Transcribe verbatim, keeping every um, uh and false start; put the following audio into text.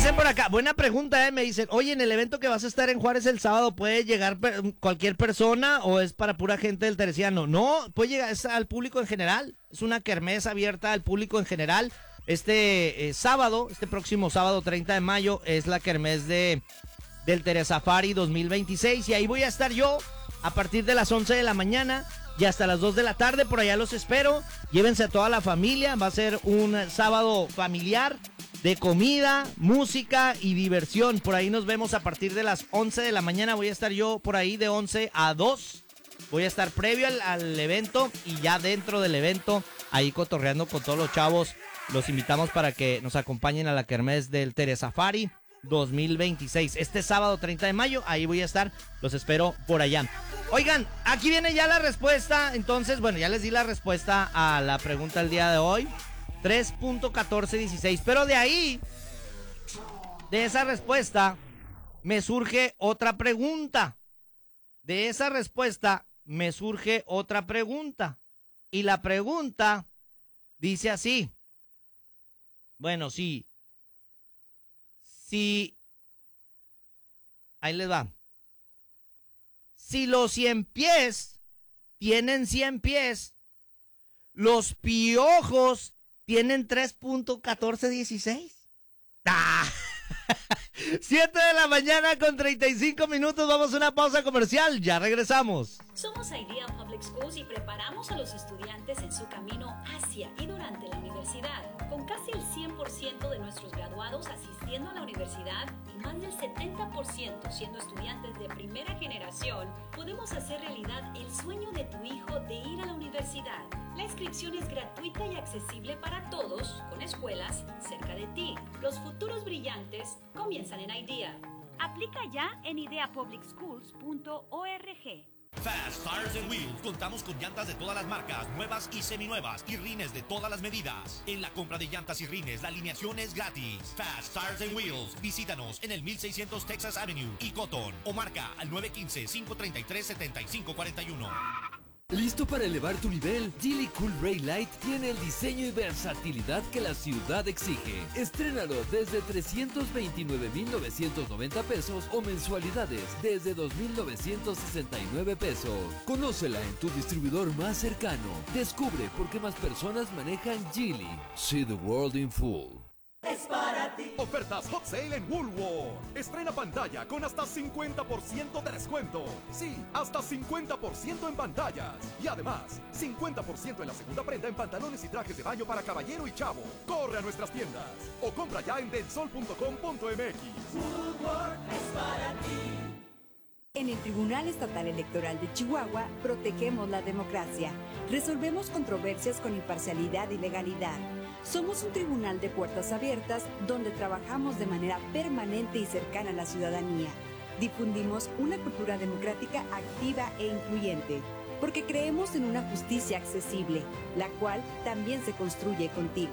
dicen por acá, buena pregunta, ¿eh? Me dicen, oye, en el evento que vas a estar en Juárez el sábado, ¿puede llegar per- cualquier persona o es para pura gente del Teresiano? No, puede llegar, es al público en general. Es una kermés abierta al público en general. Este eh, sábado, este próximo sábado treinta de mayo, es la kermés de, del Teresafari dos mil veintiséis. Y ahí voy a estar yo a partir de las once de la mañana y hasta las dos de la tarde. Por allá los espero. Llévense a toda la familia. Va a ser un sábado familiar de comida, música y diversión. Por ahí nos vemos a partir de las once de la mañana. Voy a estar yo por ahí de once a dos. Voy a estar previo al, al evento y ya dentro del evento, ahí cotorreando con todos los chavos. Los invitamos para que nos acompañen a la kermés del Teresafari dos mil veintiséis. Este sábado treinta de mayo, ahí voy a estar. Los espero por allá. Oigan, aquí viene ya la respuesta. Entonces, bueno, ya les di la respuesta a la pregunta del día de hoy. tres punto catorce dieciséis. Pero de ahí, de esa respuesta, me surge otra pregunta. De esa respuesta, me surge otra pregunta. Y la pregunta dice así. Bueno, sí. Sí. Ahí les va. Si los cien pies tienen cien pies, los piojos tienen tres punto catorce dieciséis. ¡Ah! siete de la mañana con treinta y cinco minutos. Vamos a una pausa comercial. Ya regresamos. Somos Idea Public Schools y preparamos a los estudiantes en su camino hacia y durante la universidad. Con casi el cien por ciento de nuestros graduados asistiendo a la universidad y más del setenta por ciento siendo estudiantes de primera generación, podemos hacer realidad el sueño de tu hijo de ir a la universidad. La inscripción es gratuita y accesible para todos, con escuelas cerca de ti. Los futuros brillantes comienzan en IDEA. Aplica ya en idea public schools punto org. Fast Tires and Wheels. Contamos con llantas de todas las marcas, nuevas y seminuevas, y rines de todas las medidas. En la compra de llantas y rines, la alineación es gratis. Fast Tires and Wheels. Visítanos en el mil seiscientos Texas Avenue y Cotton, o marca al nueve uno cinco, cinco tres tres, siete cinco cuatro uno. ¿Listo para elevar tu nivel? Geely Cool Ray Light tiene el diseño y versatilidad que la ciudad exige. Estrénalo desde trescientos veintinueve mil novecientos noventa pesos o mensualidades desde dos mil novecientos sesenta y nueve pesos. Conócela en tu distribuidor más cercano. Descubre por qué más personas manejan Geely. See the world in full. Es para ti. Ofertas Hot Sale en Woolworth. Estrena pantalla con hasta cincuenta por ciento de descuento. Sí, hasta cincuenta por ciento en pantallas. Y además, cincuenta por ciento en la segunda prenda en pantalones y trajes de baño para caballero y chavo. Corre a nuestras tiendas o compra ya en delsol punto com punto m x. Woolworth es para ti. En el Tribunal Estatal Electoral de Chihuahua, protegemos la democracia. Resolvemos controversias con imparcialidad y legalidad. Somos un tribunal de puertas abiertas donde trabajamos de manera permanente y cercana a la ciudadanía. Difundimos una cultura democrática activa e incluyente, porque creemos en una justicia accesible, la cual también se construye contigo.